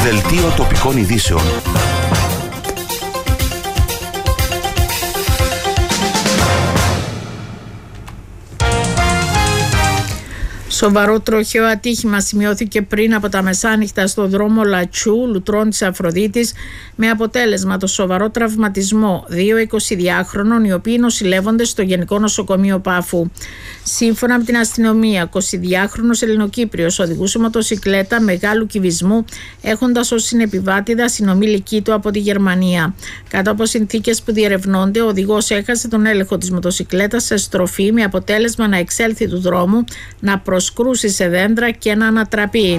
Δελτίο τοπικών ειδήσεων. Σοβαρό τροχαίο ατύχημα σημειώθηκε πριν από τα μεσάνυχτα στο δρόμο Λατσιού, Λουτρών της Αφροδίτης, με αποτέλεσμα το σοβαρό τραυματισμό 2 22χρονων, οι οποίοι νοσηλεύονται στο Γενικό Νοσοκομείο Πάφου. Σύμφωνα με την αστυνομία, 22χρονος Ελληνοκύπριος οδηγούσε μοτοσικλέτα μεγάλου κυβισμού, έχοντας ως συνεπιβάτηδα συνομήλικη του από τη Γερμανία. Κάτω από συνθήκες που διερευνώνται, ο οδηγός έχασε τον έλεγχο της μοτοσικλέτας σε στροφή, με αποτέλεσμα να εξέλθει του δρόμου, να προσκρούσει σε δέντρα και να ανατραπεί.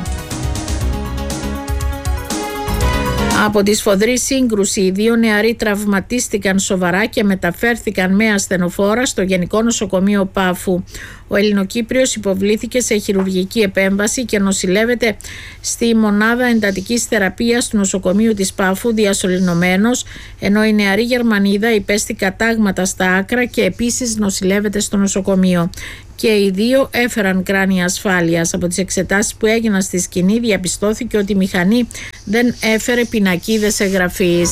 Από τη σφοδρή σύγκρουση, οι 2 νεαροί τραυματίστηκαν σοβαρά και μεταφέρθηκαν με ασθενοφόρα στο Γενικό Νοσοκομείο Πάφου. Ο Ελληνοκύπριος υποβλήθηκε σε χειρουργική επέμβαση και νοσηλεύεται στη μονάδα εντατικής θεραπείας του νοσοκομείου της Πάφου διασωληνωμένος, ενώ η νεαρή Γερμανίδα υπέστη κατάγματα στα άκρα και επίσης νοσηλεύεται στο νοσοκομείο. Και οι 2 έφεραν κράνια ασφάλειας. Από τις εξετάσεις που έγιναν στη σκηνή διαπιστώθηκε ότι η μηχανή δεν έφερε πινακίδες εγγραφής.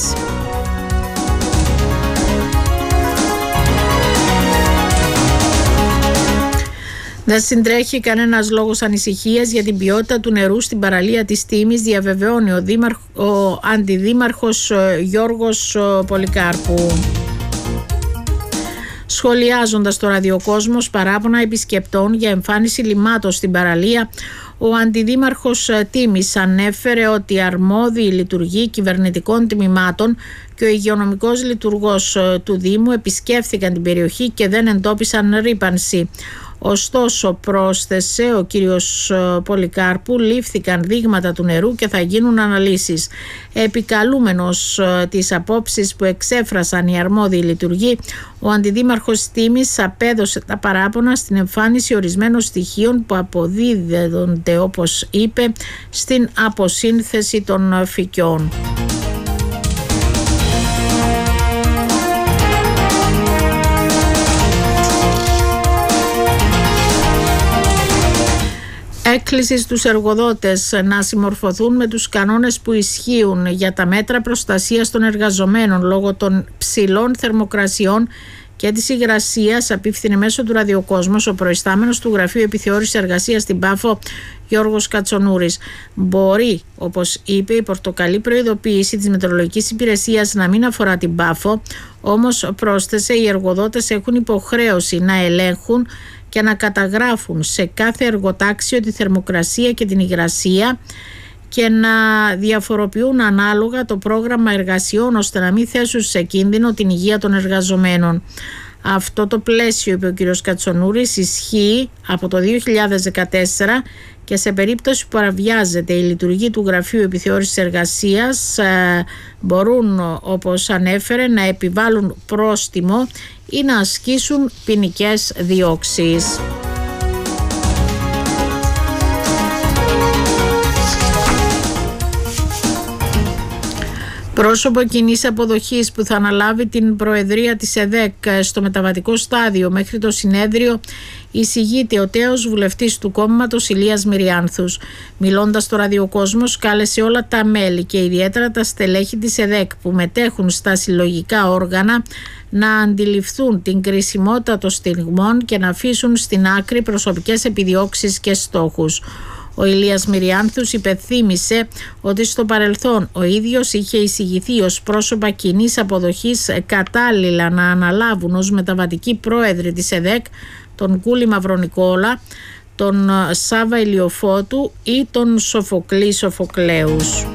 Δεν συντρέχει κανένας λόγος ανησυχίας για την ποιότητα του νερού στην παραλία της Τίμης, διαβεβαιώνει ο αντιδήμαρχος Γιώργος Πολυκάρπου. Σχολιάζοντας το ραδιοκόσμος παράπονα επισκεπτών για εμφάνιση λιμάτος στην παραλία, ο αντιδήμαρχος Τίμης ανέφερε ότι αρμόδιοι λειτουργοί κυβερνητικών τμήματων και ο υγειονομικός λειτουργός του Δήμου επισκέφθηκαν την περιοχή και δεν εντόπισαν ρύπανση. Ωστόσο, πρόσθεσε ο κύριος Πολυκάρπου, λήφθηκαν δείγματα του νερού και θα γίνουν αναλύσεις. Επικαλούμενος τις απόψεις που εξέφρασαν οι αρμόδιοι λειτουργοί, ο αντιδήμαρχος Τίμης απέδωσε τα παράπονα στην εμφάνιση ορισμένων στοιχείων που αποδίδονται, όπως είπε, στην αποσύνθεση των φυκιών. Έκκληση στους εργοδότες να συμμορφωθούν με τους κανόνες που ισχύουν για τα μέτρα προστασίας των εργαζομένων λόγω των ψηλών θερμοκρασιών και της υγρασίας, απίφθινε μέσω του ραδιοκόσμου ο προϊστάμενος του Γραφείου Επιθεώρησης Εργασίας στην Πάφο, Γιώργος Κατσονούρης. Μπορεί, όπως είπε, η πορτοκαλί προειδοποίηση της Μετεωρολογικής Υπηρεσίας να μην αφορά την Πάφο, όμως πρόσθεσε, οι εργοδότες έχουν υποχρέωση να ελέγχουν και να καταγράφουν σε κάθε εργοτάξιο τη θερμοκρασία και την υγρασία και να διαφοροποιούν ανάλογα το πρόγραμμα εργασιών, ώστε να μην θέσουν σε κίνδυνο την υγεία των εργαζομένων. Αυτό το πλαίσιο, είπε ο κ. Κατσονούρης, ισχύει από το 2014 και σε περίπτωση που παραβιάζεται η λειτουργία του Γραφείου Επιθεώρησης Εργασίας μπορούν, όπως ανέφερε, να επιβάλλουν πρόστιμο ή να ασκήσουν ποινικές διώξεις. Πρόσωπο κοινής αποδοχής που θα αναλάβει την προεδρία της ΕΔΕΚ στο μεταβατικό στάδιο μέχρι το συνέδριο εισηγείται ο τέος βουλευτής του κόμματος Ηλίας Μυριάνθους. Μιλώντας στο ραδιοκόσμος, κάλεσε όλα τα μέλη και ιδιαίτερα τα στελέχη της ΕΔΕΚ που μετέχουν στα συλλογικά όργανα να αντιληφθούν την κρισιμότητα των στιγμών και να αφήσουν στην άκρη προσωπικές επιδιώξεις και στόχους. Ο Ηλίας Μυριάνθους υπενθύμησε ότι στο παρελθόν ο ίδιος είχε εισηγηθεί ως πρόσωπα κοινής αποδοχής κατάλληλα να αναλάβουν ως μεταβατικοί πρόεδροι της ΕΔΕΚ τον Κούλη Μαυρονικόλα, τον Σάβα Ηλιοφώτου ή τον Σοφοκλή Σοφοκλέους.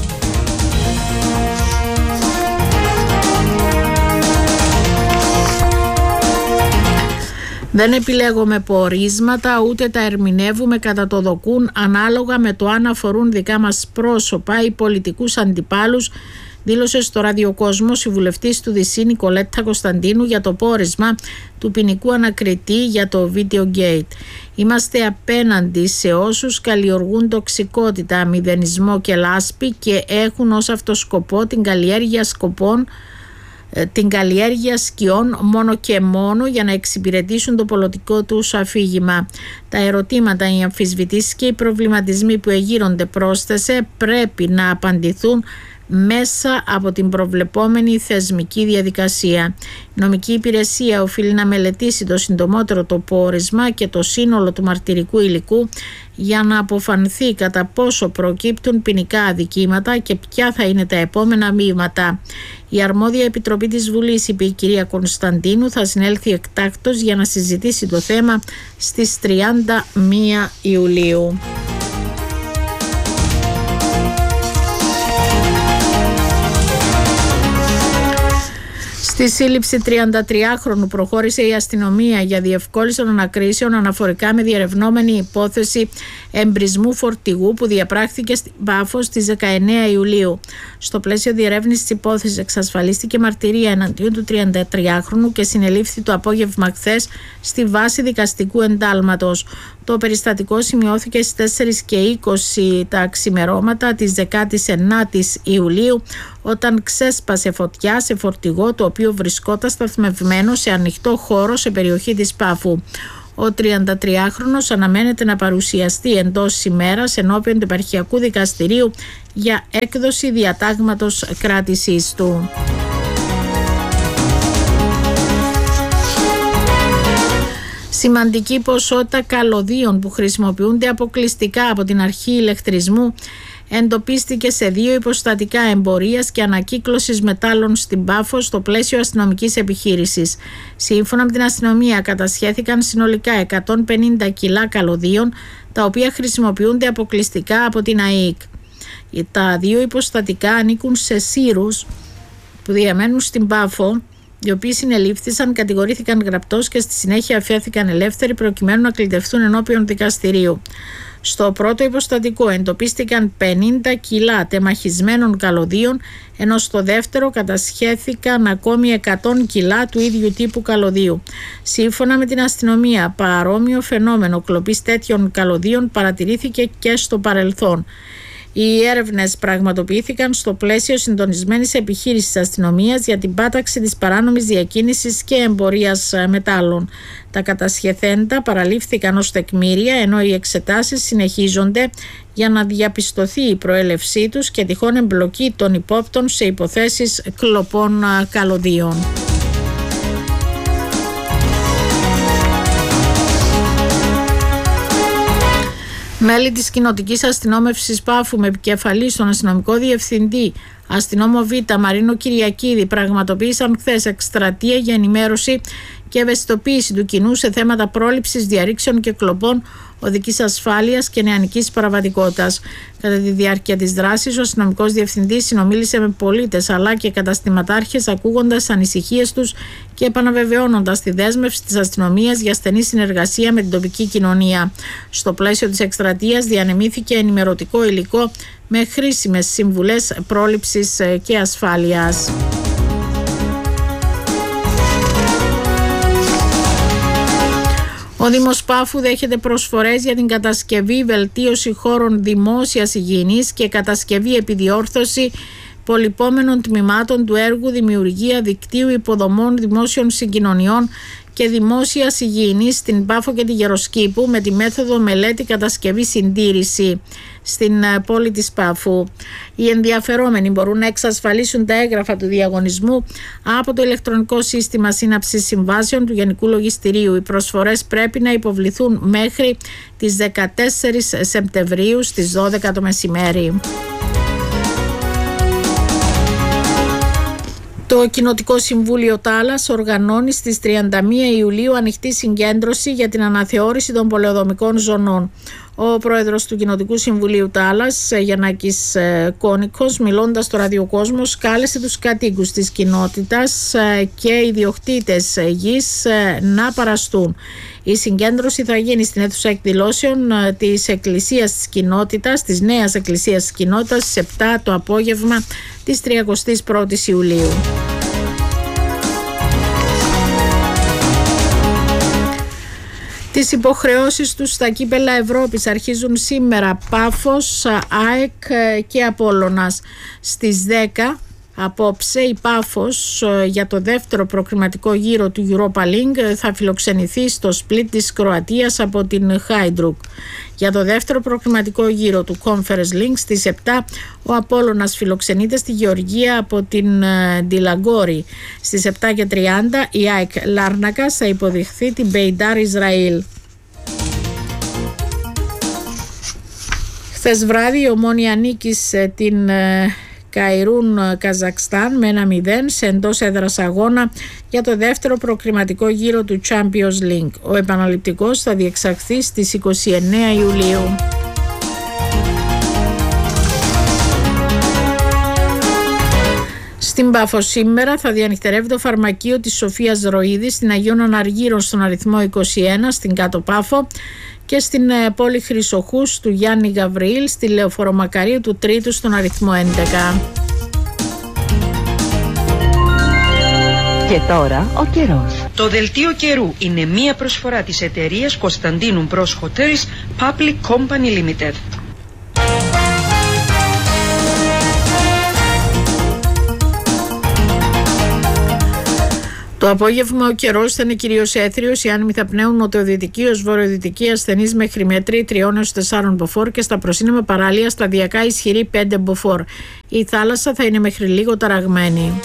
Δεν επιλέγουμε πορίσματα ούτε τα ερμηνεύουμε κατά το δοκούν ανάλογα με το αν αφορούν δικά μας πρόσωπα ή πολιτικούς αντιπάλους, δήλωσε στο ραδιοκόσμος η βουλευτής του Δυσσή Νικολέτα Κωνσταντίνου για το πόρισμα του ποινικού ανακριτή για το Videogate. Είμαστε απέναντι σε όσους καλλιεργούν τοξικότητα, μηδενισμό και λάσπη και έχουν ως αυτό σκοπό την καλλιέργεια σκοπών την καλλιέργεια σκιών μόνο και μόνο για να εξυπηρετήσουν το πολιτικό τους αφήγημα. Τα ερωτήματα, οι αμφισβητήσεις και οι προβληματισμοί που εγείρονται, πρόσθεσε, πρέπει να απαντηθούν μέσα από την προβλεπόμενη θεσμική διαδικασία. Η νομική υπηρεσία οφείλει να μελετήσει το συντομότερο το πόρισμα και το σύνολο του μαρτυρικού υλικού για να αποφανθεί κατά πόσο προκύπτουν ποινικά αδικήματα και ποια θα είναι τα επόμενα βήματα. Η αρμόδια επιτροπή της Βουλής, είπε η κυρία Κωνσταντίνου, θα συνέλθει εκτάκτως για να συζητήσει το θέμα στις 31 Ιουλίου. Στη σύλληψη 33χρονου προχώρησε η αστυνομία για διευκόλυνση των ανακρίσεων αναφορικά με διερευνόμενη υπόθεση εμπρισμού φορτηγού που διαπράχθηκε στην Πάφο στις 19 Ιουλίου. Στο πλαίσιο διερεύνησης της υπόθεσης εξασφαλίστηκε μαρτυρία εναντίον του 33χρονου και συνελήφθη το απόγευμα χθες στη βάση δικαστικού εντάλματος. Το περιστατικό σημειώθηκε στις 4:20 τα ξημερώματα της 19ης Ιουλίου, όταν ξέσπασε φωτιά σε φορτηγό το οποίο βρισκόταν σταθμευμένο σε ανοιχτό χώρο σε περιοχή της Πάφου. Ο 33χρονος αναμένεται να παρουσιαστεί εντός ημέρας ενώπιον του Επαρχιακού Δικαστηρίου για έκδοση διατάγματος κράτησής του. Σημαντική ποσότητα καλωδίων που χρησιμοποιούνται αποκλειστικά από την αρχή ηλεκτρισμού εντοπίστηκε σε 2 υποστατικά εμπορίας και ανακύκλωσης μετάλλων στην Πάφο στο πλαίσιο αστυνομικής επιχείρησης. Σύμφωνα με την αστυνομία, κατασχέθηκαν συνολικά 150 κιλά καλωδίων, τα οποία χρησιμοποιούνται αποκλειστικά από την ΑΕΚ. Τα 2 υποστατικά ανήκουν σε σύρους που διαμένουν στην Πάφο, οι οποίοι συνελήφθησαν, κατηγορήθηκαν γραπτώς και στη συνέχεια αφέθηκαν ελεύθεροι προκειμένου να κλητευτούν ενώπιον δικαστηρίου. Στο πρώτο υποστατικό εντοπίστηκαν 50 κιλά τεμαχισμένων καλωδίων, ενώ στο δεύτερο κατασχέθηκαν ακόμη 100 κιλά του ίδιου τύπου καλωδίου. Σύμφωνα με την αστυνομία, παρόμοιο φαινόμενο κλοπής τέτοιων καλωδίων παρατηρήθηκε και στο παρελθόν. Οι έρευνες πραγματοποιήθηκαν στο πλαίσιο συντονισμένης επιχείρησης αστυνομίας για την πάταξη της παράνομης διακίνησης και εμπορίας μετάλλων. Τα κατασχεθέντα παραλήφθηκαν ως τεκμήρια, ενώ οι εξετάσεις συνεχίζονται για να διαπιστωθεί η προέλευσή τους και τυχόν εμπλοκή των υπόπτων σε υποθέσεις κλοπών καλωδίων. Μέλη της Κοινοτικής Αστυνόμευσης Πάφου με επικεφαλή στον αστυνομικό διευθυντή αστυνόμο Β. Μαρίνο Κυριακίδη πραγματοποίησαν χθες εκστρατεία για ενημέρωση και ευαισθητοποίηση του κοινού σε θέματα πρόληψης διαρρήξεων και κλοπών, οδικής ασφάλειας και νεανικής παραβατικότητας. Κατά τη διάρκεια της δράσης, ο αστυνομικός διευθυντής συνομίλησε με πολίτες αλλά και καταστηματάρχες, ακούγοντας τις ανησυχίες τους και επαναβεβαιώνοντας τη δέσμευση της αστυνομίας για στενή συνεργασία με την τοπική κοινωνία. Στο πλαίσιο της εκστρατείας διανεμήθηκε ενημερωτικό υλικό με χρήσιμες συμβουλές πρόληψης και ασφάλειας. Ο Δήμος Πάφου δέχεται προσφορές για την κατασκευή, βελτίωση χώρων δημόσιας υγιεινής και κατασκευή επιδιόρθωση πολυπόμενων τμήματων του έργου δημιουργία δικτύου υποδομών δημόσιων συγκοινωνιών και δημόσιας υγιεινής στην Πάφο και τη Γεροσκήπου με τη μέθοδο μελέτη κατασκευή συντήρηση στην πόλη της Πάφου. Οι ενδιαφερόμενοι μπορούν να εξασφαλίσουν τα έγγραφα του διαγωνισμού από το ηλεκτρονικό σύστημα σύναψης συμβάσεων του Γενικού Λογιστηρίου. Οι προσφορές πρέπει να υποβληθούν μέχρι τις 14 Σεπτεμβρίου στις 12 το μεσημέρι. Το Κοινοτικό Συμβούλιο Τάλας οργανώνει στις 31 Ιουλίου ανοιχτή συγκέντρωση για την αναθεώρηση των πολεοδομικών ζωνών. Ο πρόεδρος του Κοινοτικού Συμβουλίου Τάλας, Γιαννάκης Κόνικος, μιλώντας στο ραδιοκόσμος, κάλεσε τους κατοίκους της κοινότητας και ιδιοκτήτες γης να παραστούν. Η συγκέντρωση θα γίνει στην αίθουσα εκδηλώσεων της Εκκλησίας της Κοινότητας, της Νέας Εκκλησίας της Κοινότητας, στις 7 το απόγευμα της 31ης Ιουλίου. Τις υποχρεώσεις τους στα κύπελα Ευρώπης αρχίζουν σήμερα. Πάφος, ΑΕΚ και Απόλλωνας. Στις 10 Απόψε η Πάφος για το δεύτερο προκριματικό γύρο του Europa League θα φιλοξενηθεί στο Split της Κροατίας από την Χάιντρουκ. Για το δεύτερο προκριματικό γύρο του Conference League στις 7 ο Απόλλωνας φιλοξενείται στη Γεωργία από την Ντιλαγκόρη. Στις 7:30 η ΑΕΚ Λάρνακας θα υποδειχθεί την Μπεϊντάρ Ισραήλ. Χθες βράδυ η Ομόνοια νίκησε την Καϊρούν Καζακστάν με 1-0 σε εντός έδρας αγώνα για το δεύτερο προκριματικό γύρο του Champions League. Ο επαναληπτικός θα διεξαχθεί στις 29 Ιουλίου. Στην Πάφο σήμερα θα διανυχτερεύει το φαρμακείο της Σοφίας Ροίδης στην Αγίων Αναργύρων στον αριθμό 21 στην Κάτω Πάφο και στην πόλη Χρυσοχούς του Γιάννη Γαβριήλ στη Λεωφόρο Μακαρίου του Τρίτου στον αριθμό 11. Και τώρα ο καιρός. Το δελτίο καιρού είναι μία προσφορά της εταιρείας Κωνσταντίνου Bros Hotels Public Company Limited. Το απόγευμα ο καιρός θα είναι κυρίως έθριος, οι άνεμοι θα πνέουν νοτιοδυτική ως βορειοδυτική ασθενής μέχρι μέτρη 3 έως 4 μποφόρ και στα προσύνεμα παράλια σταδιακά ισχυρή 5 μποφόρ. Η θάλασσα θα είναι μέχρι λίγο ταραγμένη.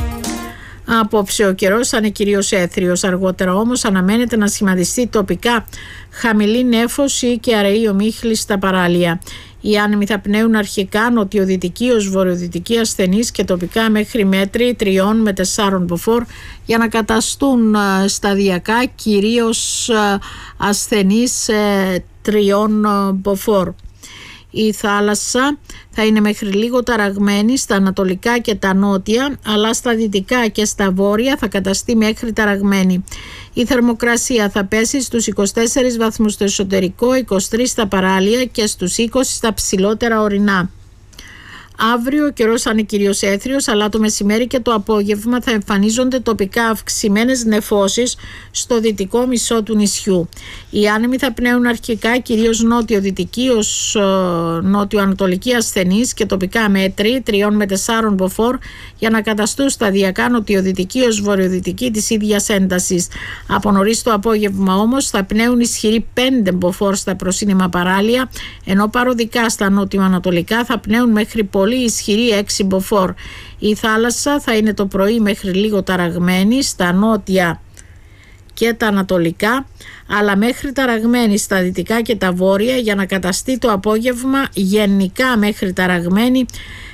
Απόψε ο καιρός θα είναι κυρίως έθριος, αργότερα όμως αναμένεται να σχηματιστεί τοπικά χαμηλή νέφωση και αραιή ομίχλη στα παράλια. Οι άνεμοι θα πνέουν αρχικά νοτιοδυτική ως βορειοδυτική ασθενής και τοπικά μέχρι μέτρη 3 με 4 μποφόρ για να καταστούν σταδιακά κυρίως ασθενείς 3 μποφόρ. Η θάλασσα θα είναι μέχρι λίγο ταραγμένη στα ανατολικά και τα νότια, αλλά στα δυτικά και στα βόρεια θα καταστεί μέχρι ταραγμένη. Η θερμοκρασία θα πέσει στους 24 βαθμούς στο εσωτερικό, 23 στα παράλια και στους 20 στα ψηλότερα ορεινά. Αύριο ο καιρός θα είναι κυρίως έθριος, αλλά το μεσημέρι και το απόγευμα θα εμφανίζονται τοπικά αυξημένες νεφώσεις στο δυτικό μισό του νησιού. Οι άνεμοι θα πνέουν αρχικά κυρίως νότιο-δυτική ως νότιο-ανατολική ασθενής και τοπικά μέτρη 3 με 4 μποφόρ για να καταστούν σταδιακά νοτιοδυτική ως βορειοδυτική της ίδιας έντασης. Από νωρίς το απόγευμα όμως θα πνέουν ισχυροί 5 μποφόρ στα προσύνεμα παράλια, ενώ παροδικά στα νότιο-ανατολικά θα πνέουν μέχρι πολύ ισχυρή 6 μποφόρ. Η θάλασσα θα είναι το πρωί μέχρι λίγο ταραγμένη στα νότια και τα ανατολικά, αλλά μέχρι ταραγμένη στα δυτικά και τα βόρεια για να καταστεί το απόγευμα γενικά μέχρι ταραγμένη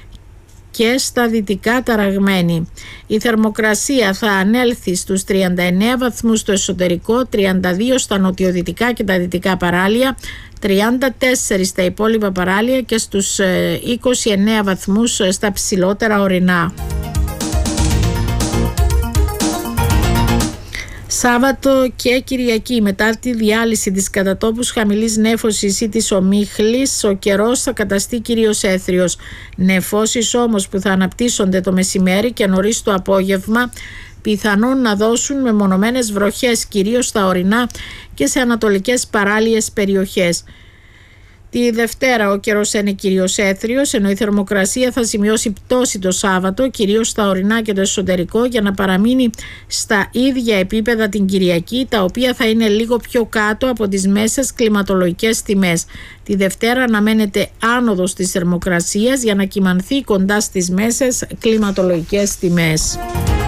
και στα δυτικά ταραγμένη. Η θερμοκρασία θα ανέλθει στους 39 βαθμούς στο εσωτερικό, 32 στα νοτιοδυτικά και τα δυτικά παράλια, 34 στα υπόλοιπα παράλια και στους 29 βαθμούς στα ψηλότερα ορεινά. Σάββατο και Κυριακή, μετά τη διάλυση της κατά τόπους χαμηλής νέφωσης ή της ομίχλης, ο καιρός θα καταστεί κυρίως έθριος. Νεφώσεις όμως που θα αναπτύσσονται το μεσημέρι και νωρίς το απόγευμα πιθανόν να δώσουν μεμονωμένες βροχές κυρίως στα ορεινά και σε ανατολικές παράλιες περιοχές. Τη Δευτέρα ο καιρός είναι κυρίως έθριος, ενώ η θερμοκρασία θα σημειώσει πτώση το Σάββατο, κυρίως στα ορεινά και το εσωτερικό, για να παραμείνει στα ίδια επίπεδα την Κυριακή, τα οποία θα είναι λίγο πιο κάτω από τις μέσες κλιματολογικές τιμές. Τη Δευτέρα αναμένεται άνοδος της θερμοκρασίας για να κυμανθεί κοντά στις μέσες κλιματολογικές τιμές.